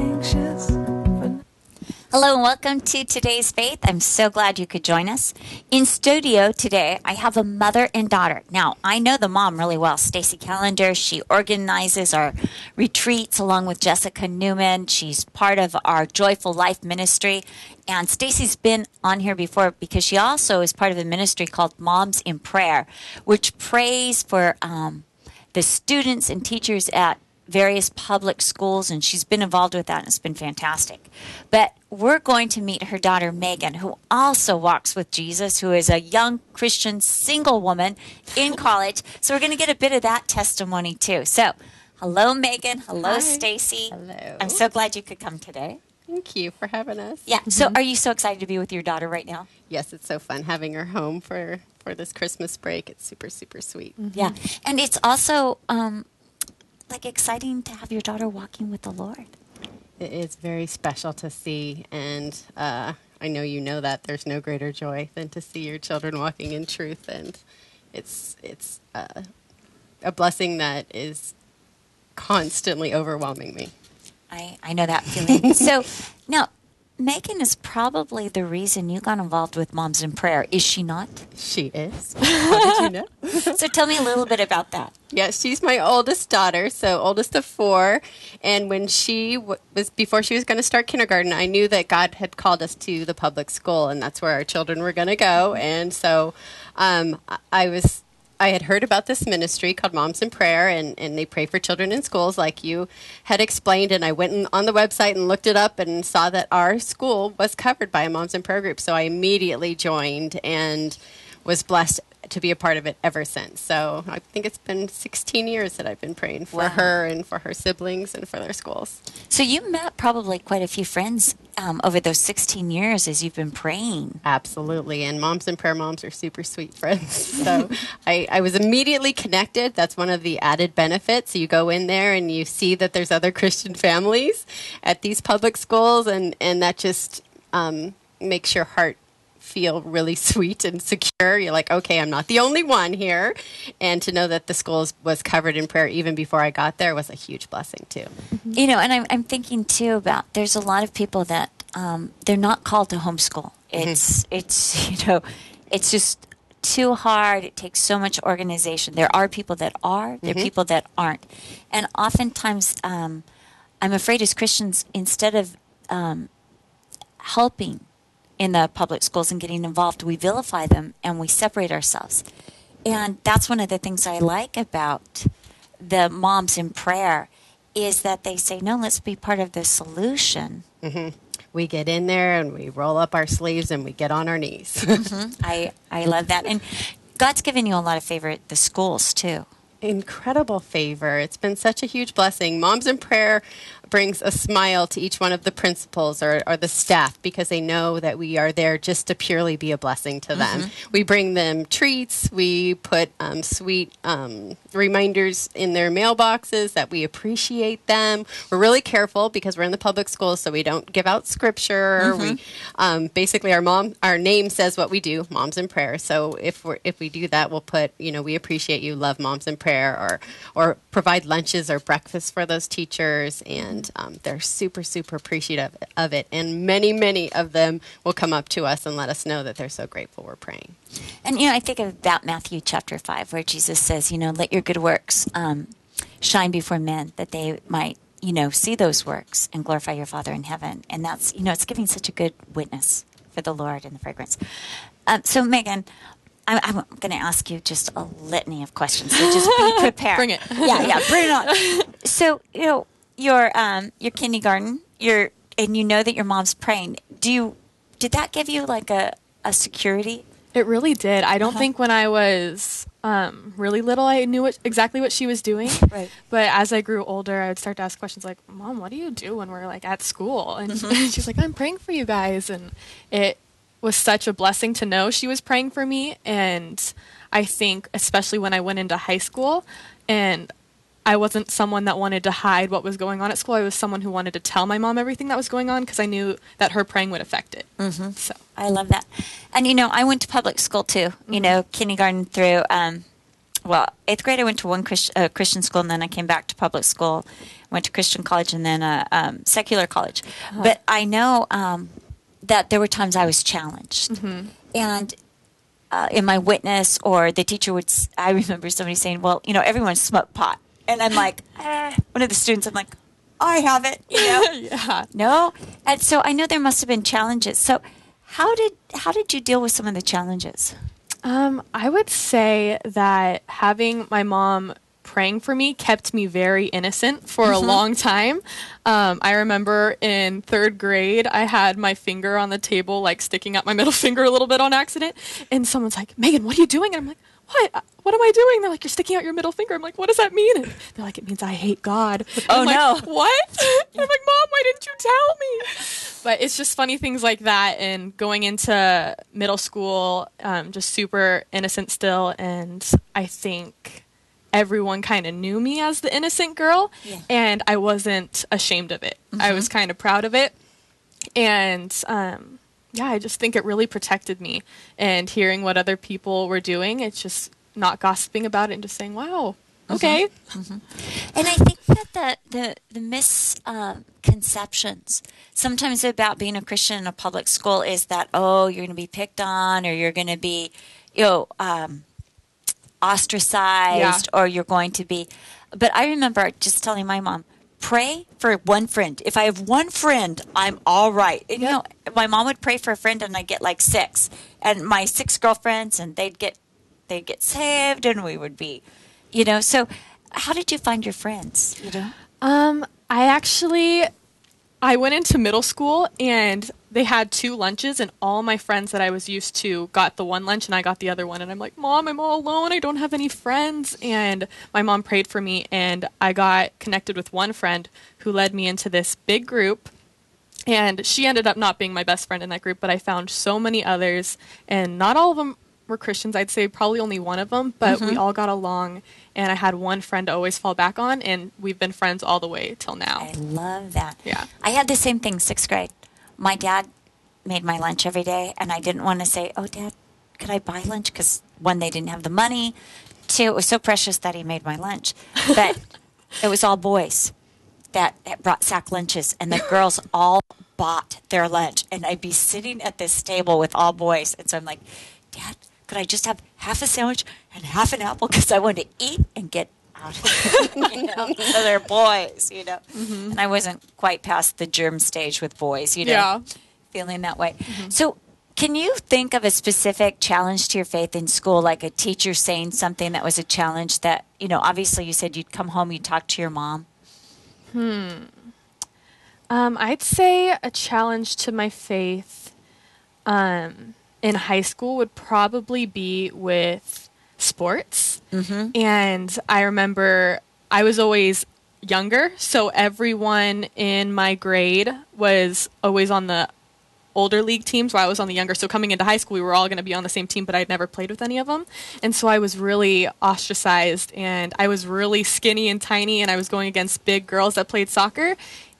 Hello and welcome to Today's Faith. I'm so glad you could join us. In studio today, I have a mother and daughter. Now, I know the mom really well, Stacy Callender. She organizes our retreats along with Jessica Newman. She's part of our Joyful Life ministry. And Stacy's been on here before because she also is part of a ministry called Moms in Prayer, which prays for um, the students and teachers at various public schools, and she's been involved with that, and it's been fantastic. But we're going to meet her daughter, Megan, who also walks with Jesus, who is a young Christian single woman in college. So we're going to get a bit of that testimony, too. So, hello, Megan. Hello, Stacy. Hello. I'm so glad you could come today. Thank you for having us. Yeah. So are you so excited to be with your daughter right now? Yes, it's so fun having her home for, for this Christmas break. It's super, super sweet. Mm-hmm. Yeah. And it's also um, like exciting to have your daughter walking with the Lord. It is very special to see, and uh, I know you know that there's no greater joy than to see your children walking in truth, and it's it's uh, a blessing that is constantly overwhelming me. I, I know that feeling. So now, Megan is probably the reason you got involved with Moms in Prayer, is she not? She is. How did you know? So tell me a little bit about that. Yeah, she's my oldest daughter, so oldest of four. And when she w- was, before she was going to start kindergarten, I knew that God had called us to the public school, and that's where our children were going to go. And so um, I was... I had heard about this ministry called Moms in Prayer, and, and they pray for children in schools like you had explained, and I went in, on the website and looked it up and saw that our school was covered by a Moms in Prayer group, so I immediately joined and was blessed to be a part of it ever since. So I think it's been sixteen years that I've been praying for wow. her and for her siblings and for their schools. So you met probably quite a few friends um, over those sixteen years as you've been praying. Absolutely. And Moms in Prayer moms are super sweet friends. So I, I was immediately connected. That's one of the added benefits. You go in there and you see that there's other Christian families at these public schools, and, and that just um, makes your heart feel really sweet and secure. You're like, okay, I'm not the only one here. And to know that the school was covered in prayer even before I got there was a huge blessing too. Mm-hmm. You know, and I'm, I'm thinking too about, there's a lot of people that um, they're not called to homeschool. It's, mm-hmm. it's, you know, it's just too hard. It takes so much organization. There are people that are, there are mm-hmm. people that aren't. And oftentimes, um, I'm afraid as Christians, instead of um, helping in the public schools and getting involved, we vilify them and we separate ourselves. And that's one of the things I like about the Moms in Prayer is that they say, no, let's be part of the solution. Mm-hmm. We get in there and we roll up our sleeves and we get on our knees. mm-hmm. I, I love that. And God's given you a lot of favor at the schools too. Incredible favor. It's been such a huge blessing. Moms in Prayer brings a smile to each one of the principals or, or the staff because they know that we are there just to purely be a blessing to them. Mm-hmm. We bring them treats. We put um, sweet um, reminders in their mailboxes that we appreciate them. We're really careful because we're in the public schools, so we don't give out scripture. Mm-hmm. We um, basically our mom, our name says what we do, Moms in Prayer. So if we if we do that, we'll put, you know, we appreciate you, love Moms in Prayer, or or provide lunches or breakfast for those teachers, and um, they're super, super appreciative of it. And many, many of them will come up to us and let us know that they're so grateful we're praying. And, you know, I think about Matthew chapter five, where Jesus says, you know, let your good works um, shine before men, that they might, you know, see those works and glorify your Father in heaven. And that's, you know, it's giving such a good witness for the Lord and the fragrance. Um, so, Megan, I'm, I'm going to ask you just a litany of questions, so just be prepared. Bring it. Yeah, yeah, bring it on. So, you know, your um, your kindergarten, your and you know that your mom's praying. Do you did that give you like a, a security? It really did. I don't Uh-huh. think when I was um, really little I knew what, exactly what she was doing. Right. But as I grew older, I would start to ask questions like, Mom, what do you do when we're like at school? And Mm-hmm. she's like, I'm praying for you guys. And it was such a blessing to know she was praying for me. And I think especially when I went into high school and I wasn't someone that wanted to hide what was going on at school. I was someone who wanted to tell my mom everything that was going on because I knew that her praying would affect it. Mm-hmm. So I love that. And, you know, I went to public school, too. Mm-hmm. You know, kindergarten through, um, well, eighth grade I went to one Christ, uh, Christian school, and then I came back to public school, went to Christian college, and then a um, secular college. Uh-huh. But I know um, that there were times I was challenged. Mm-hmm. And uh, in my witness, or the teacher would, I remember somebody saying, well, you know, everyone smoked pot. And I'm like, eh. One of the students, I'm like, I have it, you know? yeah. No? And so I know there must have been challenges. So how did how did you deal with some of the challenges? Um, I would say that having my mom praying for me kept me very innocent for mm-hmm. a long time. Um, I remember in third grade, I had my finger on the table, like sticking out my middle finger a little bit on accident. And someone's like, Megan, what are you doing? And I'm like, what? What am I doing? They're like, you're sticking out your middle finger. I'm like, what does that mean? And they're like, it means I hate God. Oh, I'm no. Like, what? I'm like, Mom, why didn't you tell me? But it's just funny things like that. And going into middle school, um, just super innocent still. And I think everyone kind of knew me as the innocent girl. Yeah. And I wasn't ashamed of it. Mm-hmm. I was kind of proud of it. And, um, yeah, I just think it really protected me. And hearing what other people were doing, it's just not gossiping about it and just saying, wow, okay. Mm-hmm. Mm-hmm. And I think that the, the, the misconceptions uh, sometimes about being a Christian in a public school is that, oh, you're going to be picked on, or you're going to be, you know, um, ostracized, yeah. or you're going to be. But I remember just telling my mom, pray for one friend. If I have one friend, I'm all right. And, you know, my mom would pray for a friend, and I'd get like six. And my six girlfriends, and they'd get they'd get saved, and we would be, you know. So how did you find your friends, you know? Um, I actually, I went into middle school, and they had two lunches, and all my friends that I was used to got the one lunch, and I got the other one. And I'm like, Mom, I'm all alone. I don't have any friends. And my mom prayed for me, and I got connected with one friend who led me into this big group. And she ended up not being my best friend in that group, but I found so many others, and not all of them were Christians. I'd say probably only one of them, but mm-hmm. we all got along, and I had one friend to always fall back on, and we've been friends all the way till now. I love that. Yeah. I had the same thing, sixth grade. My dad made my lunch every day, and I didn't want to say, oh, Dad, could I buy lunch? Because, one, they didn't have the money. Two, it was so precious that he made my lunch. But it was all boys that brought sack lunches, and the girls all bought their lunch. And I'd be sitting at this table with all boys. And so I'm like, Dad, could I just have half a sandwich and half an apple? Because I wanted to eat and get out of it. You know? So they're boys, you know. Mm-hmm. And I wasn't quite past the germ stage with boys, you know. Yeah. Feeling that way. Mm-hmm. So can you think of a specific challenge to your faith in school, like a teacher saying something that was a challenge that, you know, obviously you said you'd come home, you'd talk to your mom. Hmm. Um, I'd say a challenge to my faith um, in high school would probably be with sports. Mm-hmm. And I remember I was always younger, so everyone in my grade was always on the older league teams while I was on the younger. So coming into high school, we were all going to be on the same team, but I'd never played with any of them. And so I was really ostracized, and I was really skinny and tiny, and I was going against big girls that played soccer.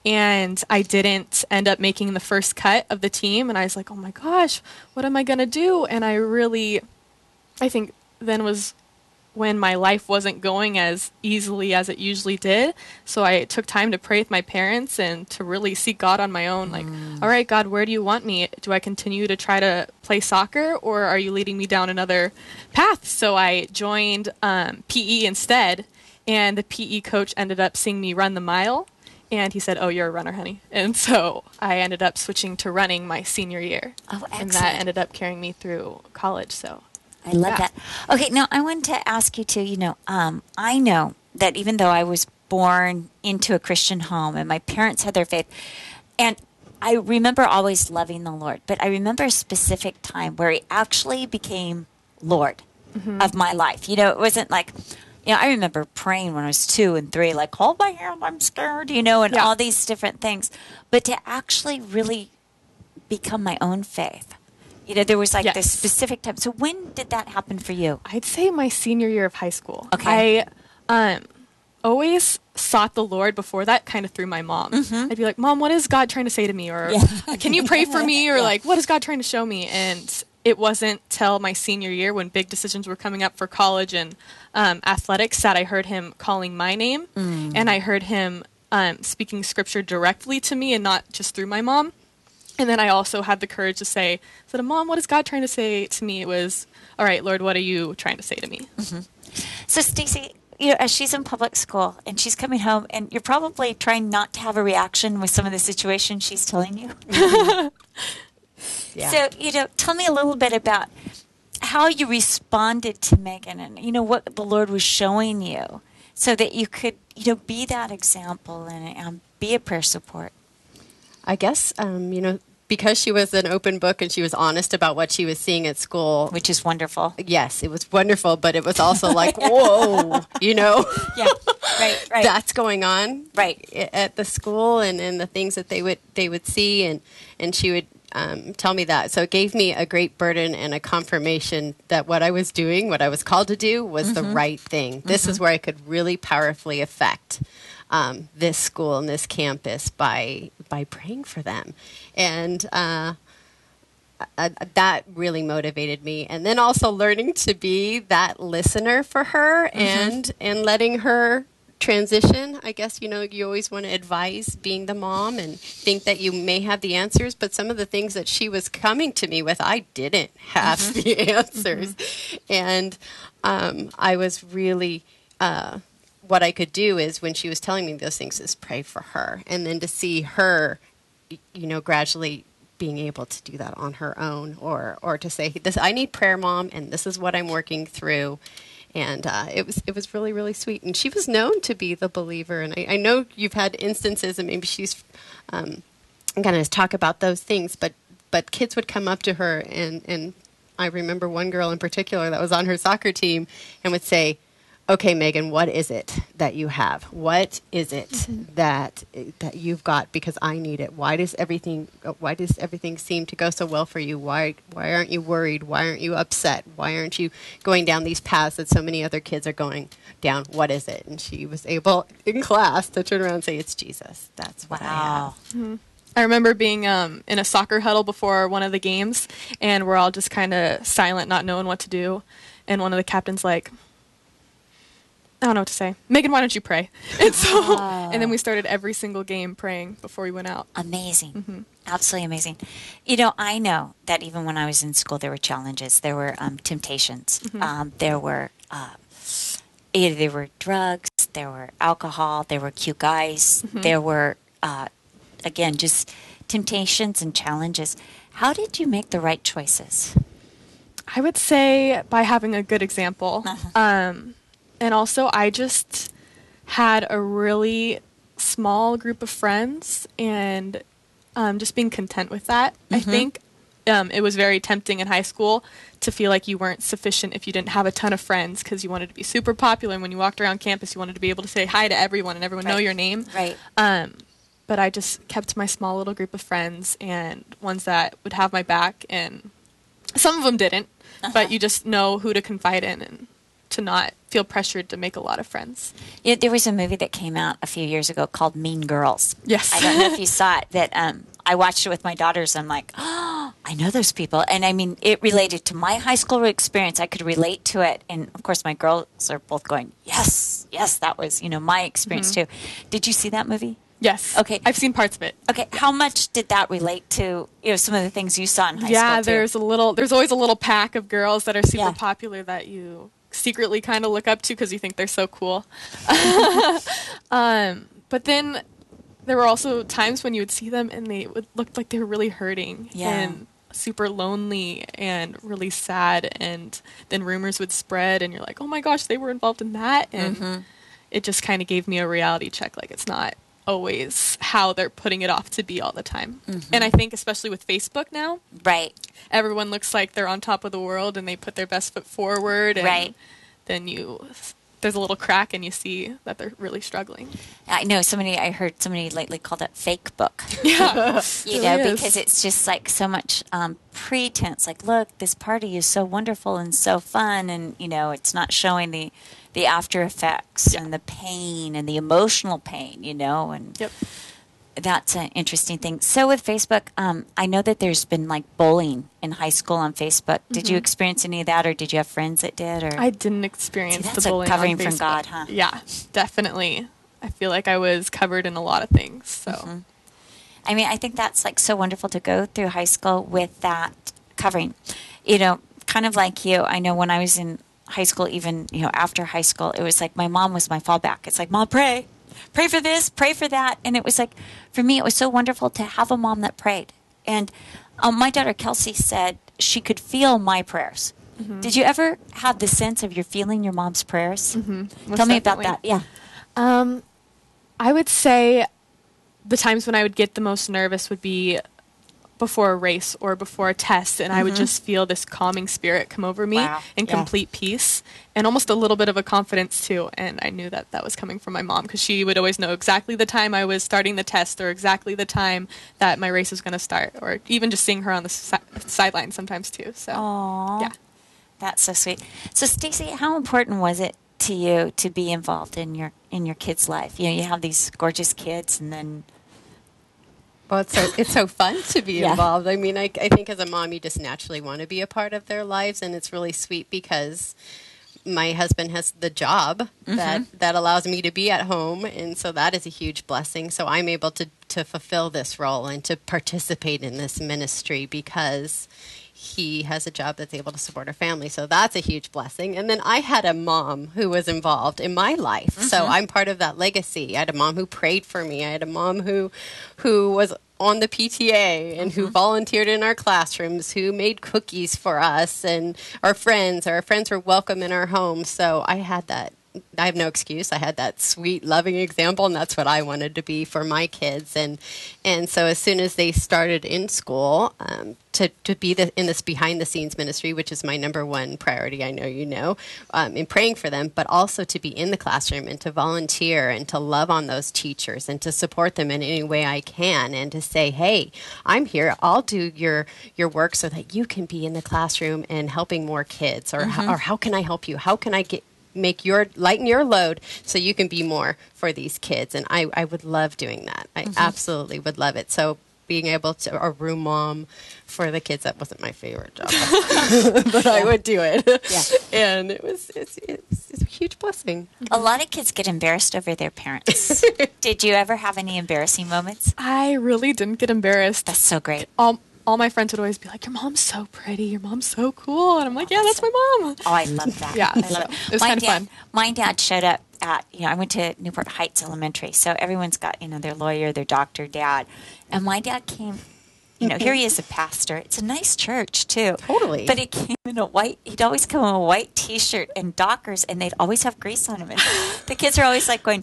And I didn't end up making the first cut of the team. And I was like, oh my gosh, what am I going to do? And I really, I think then was when my life wasn't going as easily as it usually did. So I took time to pray with my parents and to really seek God on my own. Like, mm. all right, God, where do you want me? Do I continue to try to play soccer, or are you leading me down another path? So I joined um, P E instead, and the P E coach ended up seeing me run the mile. And he said, oh, you're a runner, honey. And so I ended up switching to running my senior year. Oh, excellent. And that ended up carrying me through college. So I love yeah. that. Okay, now I wanted to ask you too, you know, um, I know that even though I was born into a Christian home and my parents had their faith, and I remember always loving the Lord, but I remember a specific time where he actually became Lord mm-hmm. of my life. You know, it wasn't like... You know, I remember praying when I was two and three, like, hold my hand, I'm scared, you know, and yeah. all these different things. But to actually really become my own faith, you know, there was like yes. this specific time. So when did that happen for you? I'd say my senior year of high school. Okay. I um, always sought the Lord before that, kind of through my mom. Mm-hmm. I'd be like, Mom, what is God trying to say to me? Or yeah. can you pray for me? Or yeah. like, what is God trying to show me? And it wasn't till my senior year when big decisions were coming up for college and um, athletics that I heard him calling my name. Mm. And I heard him um, speaking scripture directly to me and not just through my mom. And then I also had the courage to say, I said, Mom, what is God trying to say to me? It was, all right, Lord, what are you trying to say to me? Mm-hmm. So, Stacy, you know, as she's in public school and she's coming home, and you're probably trying not to have a reaction with some of the situations she's telling you. Yeah. So, you know, tell me a little bit about how you responded to Megan and, you know, what the Lord was showing you so that you could, you know, be that example and um, be a prayer support. I guess, um, you know, because she was an open book and she was honest about what she was seeing at school. Which is wonderful. Yes, it was wonderful, but it was also like, whoa, you know. Yeah, right, right. That's going on right at the school and, and the things that they would they would see, and, and she would um, tell me that. So it gave me a great burden and a confirmation that what I was doing, what I was called to do, was mm-hmm. the right thing. This mm-hmm. is where I could really powerfully affect Um, this school and this campus by by praying for them, and uh, I, that really motivated me. And then also learning to be that listener for her mm-hmm. and and letting her transition. I guess, you know, you always want to advise being the mom and think that you may have the answers, but some of the things that she was coming to me with, I didn't have mm-hmm. the answers, mm-hmm. and um, I was really. Uh, What I could do is when she was telling me those things is pray for her, and then to see her, you know, gradually being able to do that on her own, or or to say, "This I need prayer, Mom, and this is what I'm working through," and uh, it was it was really really sweet. And she was known to be the believer, and I, I know you've had instances, and maybe she's um, going to talk about those things, but but kids would come up to her, and and I remember one girl in particular that was on her soccer team, and would say, okay, Megan, what is it that you have? What is it mm-hmm. that that you've got? Because I need it. Why does everything Why does everything seem to go so well for you? Why Why aren't you worried? Why aren't you upset? Why aren't you going down these paths that so many other kids are going down? What is it? And she was able in class to turn around and say, "It's Jesus. That's what wow. I have." Mm-hmm. I remember being um, in a soccer huddle before one of the games, and we're all just kind of silent, not knowing what to do. And one of the captains like, I don't know what to say. Megan, why don't you pray? And so, oh. and then we started every single game praying before we went out. Amazing. Mm-hmm. Absolutely amazing. You know, I know that even when I was in school, there were challenges. There were um, temptations. Mm-hmm. Um, there were uh, either there were drugs, there were alcohol, there were cute guys, mm-hmm. there were, uh, again, just temptations and challenges. How did you make the right choices? I would say by having a good example. Uh-huh. Um And also, I just had a really small group of friends, and um, just being content with that. Mm-hmm. I think um, it was very tempting in high school to feel like you weren't sufficient if you didn't have a ton of friends, because you wanted to be super popular. And when you walked around campus, you wanted to be able to say hi to everyone and everyone Right. know your name. Right. Um, but I just kept my small little group of friends, and ones that would have my back, and some of them didn't. Uh-huh. But you just know who to confide in and to not feel pressured to make a lot of friends. Yeah, there was a movie that came out a few years ago called Mean Girls. Yes. I don't know if you saw it. That um, I watched it with my daughters. I'm like, oh, I know those people. And I mean, it related to my high school experience. I could relate to it. And of course, my girls are both going, yes, yes, that was, you know, my experience Mm-hmm. too. Did you see that movie? Yes. Okay. I've seen parts of it. Okay. How much did that relate to, you know, some of the things you saw in high yeah, school too? there's a little, there's always a little pack of girls that are super Yeah. popular that you secretly kind of look up to because you think they're so cool. um, but then there were also times when you would see them and they would look like they were really hurting Yeah. and super lonely and really sad, and then rumors would spread and you're like, oh my gosh, they were involved in that. And Mm-hmm. it just kind of gave me a reality check. Like, it's not always how they're putting it off to be all the time. Mm-hmm. And I think especially with Facebook now, Right. everyone looks like they're on top of the world and they put their best foot forward, and Right. then you there's a little crack and you see that they're really struggling. I know somebody, I heard somebody lately called it fake book. Yeah. You It know, really is. because it's just like so much um, pretense. Like, look, this party is so wonderful and so fun, and you know, it's not showing the the after effects Yeah. and the pain and the emotional pain. You know, and Yep. that's an interesting thing. So with Facebook, um, I know that there's been like bullying in high school on Facebook. Did you experience any of that, or did you have friends that did? Or I didn't experience See, that's the a bullying covering on from Facebook. God, huh? Yeah, definitely. I feel like I was covered in a lot of things. So Mm-hmm. I mean, I think that's like so wonderful to go through high school with that covering. You know, kind of like you. I know when I was in high school, even, you know, after high school, it was like my mom was my fallback. It's like, Mom, pray. Pray for this, pray for that. And it was like, for me, it was so wonderful to have a mom that prayed. And um, my daughter Kelsey said she could feel my prayers. Mm-hmm. Did you ever have the sense of you're feeling your mom's prayers? Mm-hmm. Tell me about definitely. that. Yeah. Um, I would say the times when I would get the most nervous would be before a race or before a test, and I would just feel this calming spirit come over me Wow. and Yeah. complete peace and almost a little bit of a confidence too. And I knew that that was coming from my mom, because she would always know exactly the time I was starting the test or exactly the time that my race was going to start, or even just seeing her on the si- sideline sometimes too. So Aww. yeah. That's so sweet. So, Stacy, how important was it to you to be involved in your in your kids' life? You know, you have these gorgeous kids, and then Well, it's so, it's so fun to be Yeah. involved. I mean, I, I think as a mom, you just naturally want to be a part of their lives, and it's really sweet because my husband has the job that, that allows me to be at home, and so that is a huge blessing. So I'm able to, to fulfill this role and to participate in this ministry because he has a job that's able to support our family. So that's a huge blessing. And then I had a mom who was involved in my life. So I'm part of that legacy. I had a mom who prayed for me. I had a mom who who was on the P T A and who volunteered in our classrooms, who made cookies for us and our friends. Our friends were welcome in our home. So I had that. I have no excuse. I had that sweet, loving example, and that's what I wanted to be for my kids. And and so as soon as they started in school, um, to to be the, in this behind the scenes ministry, which is my number one priority, I know you know, um, in praying for them, but also to be in the classroom and to volunteer and to love on those teachers and to support them in any way I can, and to say, hey, I'm here. I'll do your your work so that you can be in the classroom and helping more kids, or how, or how can I help you? How can I get make your lighten your load so you can be more for these kids? And I, I would love doing that. I absolutely would love it. So being able to, a room mom for the kids, that wasn't my favorite job, but I would do it. Yeah. And it was, it's, it's, it's a huge blessing. a lot of kids get embarrassed over their parents. Did you ever have any embarrassing moments? I really didn't get embarrassed. That's so great. all, all my friends would always be like, your mom's so pretty, your mom's so cool. And I'm like, yeah, that's my mom. Oh, I love that. Yeah, I love so it. it was my kinda dad, fun. My dad showed up at, you know, I went to Newport Heights Elementary, so everyone's got, you know, their lawyer, their doctor, dad. And my dad came, you know, here he is a pastor. It's a nice church, too. Totally. But he came in a white, he'd always come in a white T-shirt and Dockers, and they'd always have grease on him. And the kids are always like going,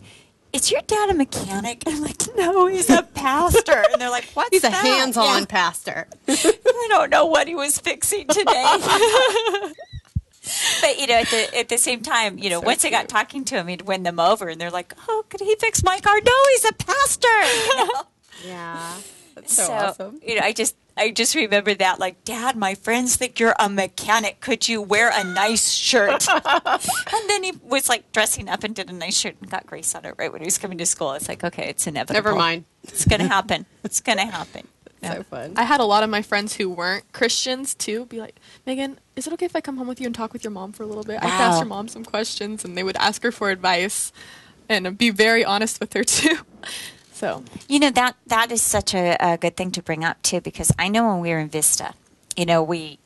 is your dad a mechanic? And I'm like, no, he's a pastor. And they're like, what's He's a that? hands-on Yeah. pastor. I don't know what he was fixing today. But, you know, at the at the same time, you know, So once I got cute. talking to him, he'd win them over. And they're like, oh, could he fix my car? No, he's a pastor. You know? Yeah. That's so, So, awesome. you know, I just I just remember that, like, Dad, my friends think you're a mechanic. Could you wear a nice shirt? And then he was like dressing up and did a nice shirt and got Grace on it right when he was coming to school. It's like, okay, it's inevitable. Never mind. It's going to happen. It's going to happen. So fun. I had a lot of my friends who weren't Christians too be like, Megan, is it okay if I come home with you and talk with your mom for a little bit? I could Wow. ask your mom some questions, and they would ask her for advice and be very honest with her too. So You know, that that is such a, a good thing to bring up, too, because I know when we were in Vista, you know, we